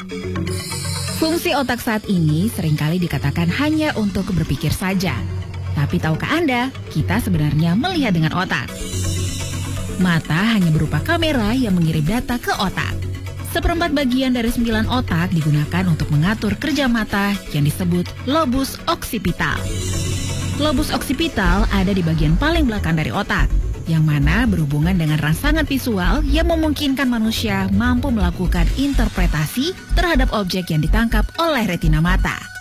Fungsi otak saat ini seringkali dikatakan hanya untuk berpikir saja. Tapi tahukah Anda, kita sebenarnya melihat dengan otak. Mata hanya berupa kamera yang mengirim data ke otak. Seperempat bagian dari 9 otak digunakan untuk mengatur kerja mata yang disebut lobus occipital. Lobus occipital ada di bagian paling belakang dari otak, yang mana berhubungan dengan rangsangan visual yang memungkinkan manusia mampu melakukan interpretasi terhadap objek yang ditangkap oleh retina mata.